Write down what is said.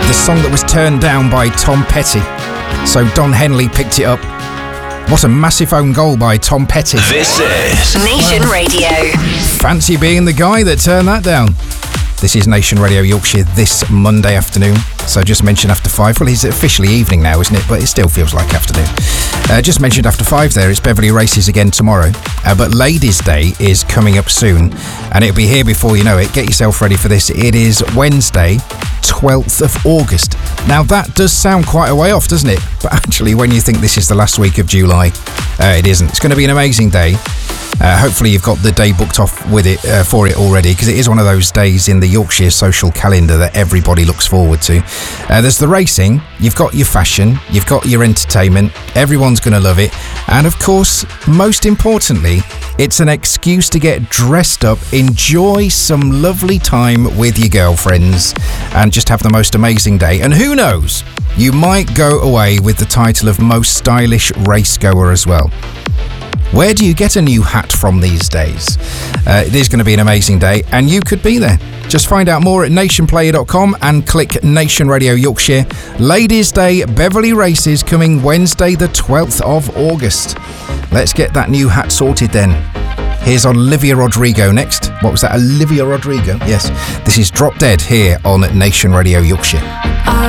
the song that was turned down by Tom Petty. So Don Henley picked it up. What a massive own goal by Tom Petty. This is Nation Radio. Fancy being the guy that turned that down. This is Nation Radio Yorkshire this Monday afternoon. So just mentioned after 5. Well, it's officially evening now, isn't it? But it still feels like afternoon. Just mentioned after 5 there. It's Beverley Races again tomorrow. But Ladies' Day is coming up soon. And it'll be here before you know it. Get yourself ready for this. It is Wednesday, 12th of August. Now, that does sound quite a way off, doesn't it? But actually, when you think this is the last week of July, it isn't. It's going to be an amazing day. Hopefully you've got the day booked off with it for it already, because it is one of those days in the Yorkshire social calendar that everybody looks forward to. There's the racing, you've got your fashion, you've got your entertainment, everyone's going to love it, and of course, most importantly, it's an excuse to get dressed up, enjoy some lovely time with your girlfriends, and just have the most amazing day. And who knows, you might go away with the title of most stylish race goer as well. Where do you get a new hat from these days? It is going to be an amazing day, and you could be there. Just find out more at nationplayer.com and click Nation Radio Yorkshire. Ladies' Day Beverley Races coming Wednesday the 12th of August. Let's get that new hat sorted then. Here's Olivia Rodrigo next. What was that, Olivia Rodrigo? Yes. This is Drop Dead here on Nation Radio Yorkshire.